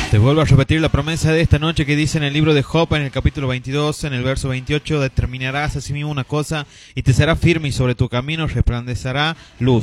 Te vuelvo a repetir la promesa de esta noche que dice en el libro de Job, en el capítulo 22, en el verso 28, determinarás a sí mismo una cosa y te será firme y sobre tu camino resplandecerá luz.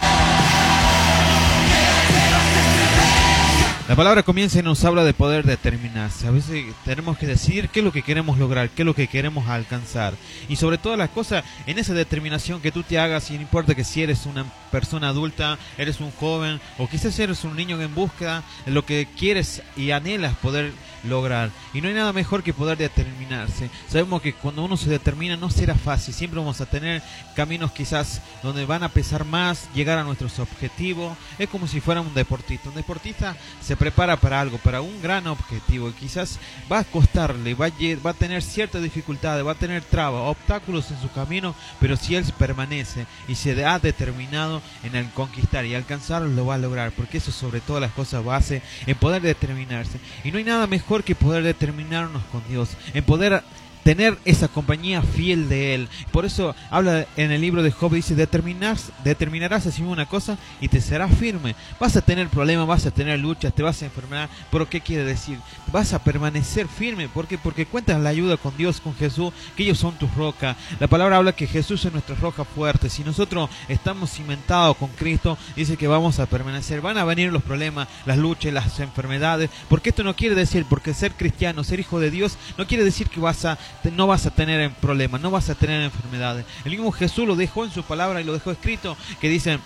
La palabra comienza y nos habla de poder determinarse. A veces tenemos que decidir qué es lo que queremos lograr, qué es lo que queremos alcanzar. Y sobre todas las cosas, en esa determinación que tú te hagas, y no importa que si eres una persona adulta, eres un joven, o quizás eres un niño en búsqueda de lo que quieres y anhelas poder lograr. Y no hay nada mejor que poder determinarse. Sabemos que cuando uno se determina no será fácil. Siempre vamos a tener caminos quizás donde van a pesar más llegar a nuestros objetivos. Es como si fuera un deportista. Un deportista se prepara para algo, para un gran objetivo. Y quizás va a costarle, va a tener ciertas dificultades, va a tener trabas, obstáculos en su camino, pero si él permanece y se ha determinado en el conquistar y alcanzarlo, lo va a lograr, porque eso sobre todas las cosas base en poder determinarse. Y no hay nada mejor que poder determinarnos con Dios, en poder tener esa compañía fiel de Él. Por eso habla en el libro de Job, dice, determinarás así una cosa y te será firme. Vas a tener problemas, vas a tener luchas, te vas a enfermar, pero ¿qué quiere decir? Vas a permanecer firme. ¿Por qué? Porque cuentas la ayuda con Dios, con Jesús, que ellos son tu roca. La palabra habla que Jesús es nuestra roca fuerte. Si nosotros estamos cimentados con Cristo, dice que vamos a permanecer. Van a venir los problemas, las luchas, las enfermedades, porque esto no quiere decir, porque ser cristiano, ser hijo de Dios, no quiere decir que no vas a tener problemas, no vas a tener enfermedades. El mismo Jesús lo dejó en su palabra y lo dejó escrito, que dicen: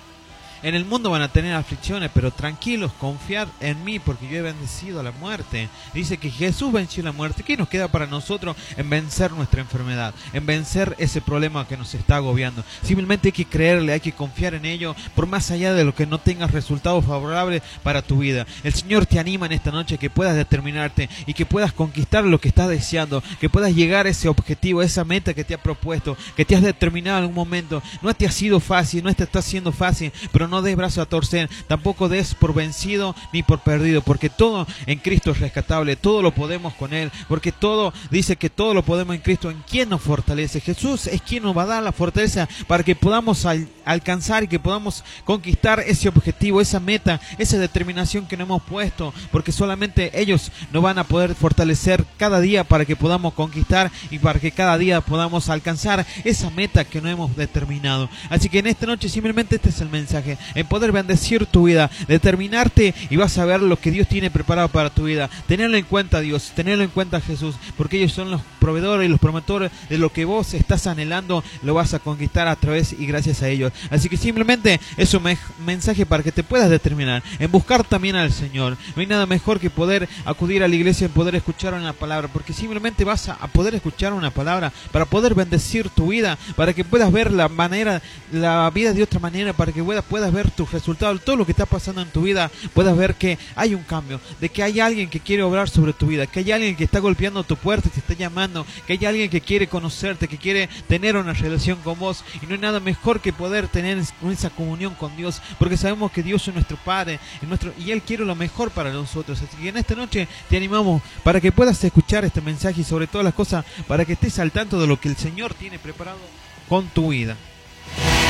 en el mundo van a tener aflicciones, pero tranquilos, confiad en mí, porque yo he vencido a la muerte. Dice que Jesús venció la muerte. ¿Qué nos queda para nosotros en vencer nuestra enfermedad? En vencer ese problema que nos está agobiando. Simplemente hay que creerle, hay que confiar en ello, por más allá de lo que no tengas resultados favorables para tu vida. El Señor te anima en esta noche que puedas determinarte y que puedas conquistar lo que estás deseando, que puedas llegar a ese objetivo, a esa meta que te ha propuesto, que te has determinado en algún momento. No te ha sido fácil, no te está siendo fácil, pero no des brazo a torcer, tampoco des por vencido ni por perdido, porque todo en Cristo es rescatable, todo lo podemos con Él, porque todo, dice que todo lo podemos en Cristo, en quien nos fortalece. Jesús es quien nos va a dar la fortaleza para que podamos alcanzar y que podamos conquistar ese objetivo, esa meta, esa determinación que nos hemos puesto, porque solamente ellos nos van a poder fortalecer cada día para que podamos conquistar y para que cada día podamos alcanzar esa meta que nos hemos determinado. Así que en esta noche simplemente este es el mensaje, en poder bendecir tu vida, determinarte, y vas a ver lo que Dios tiene preparado para tu vida. Tenerlo en cuenta a Dios, tenerlo en cuenta a Jesús, porque ellos son los proveedores y los promotores de lo que vos estás anhelando, lo vas a conquistar a través y gracias a ellos. Así que simplemente es un mensaje para que te puedas determinar en buscar también al Señor. No hay nada mejor que poder acudir a la iglesia y poder escuchar una palabra, porque simplemente vas a poder escuchar una palabra para poder bendecir tu vida, para que puedas ver la vida de otra manera, para que puedas ver tus resultados, todo lo que está pasando en tu vida, puedas ver que hay un cambio, de que hay alguien que quiere obrar sobre tu vida, que hay alguien que está golpeando tu puerta y te está llamando, que hay alguien que quiere conocerte, que quiere tener una relación con vos. Y no hay nada mejor que poder tener esa comunión con Dios, porque sabemos que Dios es nuestro Padre y Él quiere lo mejor para nosotros. Así que en esta noche te animamos para que puedas escuchar este mensaje y sobre todas las cosas para que estés al tanto de lo que el Señor tiene preparado con tu vida.